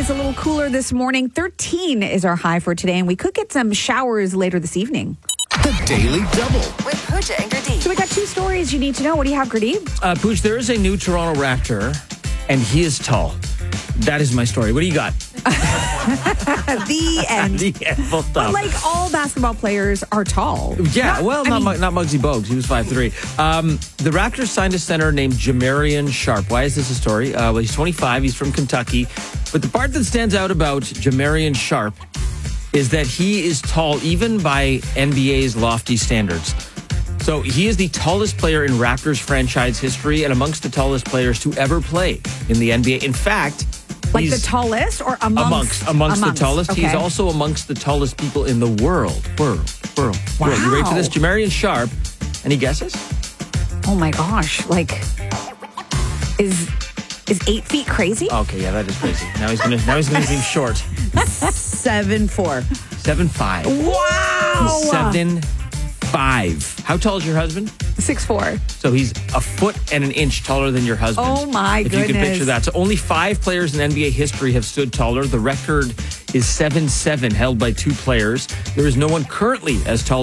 is a little cooler this morning. 13 is our high for today, and we could get some showers later this evening. The Daily Double with Pooja and Gurdeep. So we got two stories you need to know. What do you have, Gurdeep? Pooch, there is a new Toronto Raptor, and he is tall. That is my story. What do you got? The end. The end. Full stop. But like all basketball players are tall. Yeah, not Muggsy Bogues. He was 5'3". The Raptors signed a center named Jamarian Sharp. Why is this a story? Well, he's 25. He's from Kentucky. But the part that stands out about Jamarian Sharp is that he is tall even by NBA's lofty standards. So he is the tallest player in Raptors franchise history and amongst the tallest players to ever play in the NBA. In fact, like the tallest or amongst the tallest. Okay. He's also amongst the tallest people in the world. Wow. You ready for this? Jamarian Sharp. Any guesses? Oh my gosh. Like, is 8 feet crazy? Okay, yeah, that is crazy. Now he's gonna be short. 7'4". 7'5". Wow. He's 7'5". How tall is your husband? 6'4". So he's a foot and an inch taller than your husband. Oh my goodness. If you can picture that. So only 5 players in NBA history have stood taller. The record is 7'7", held by 2 players. There is no one currently as tall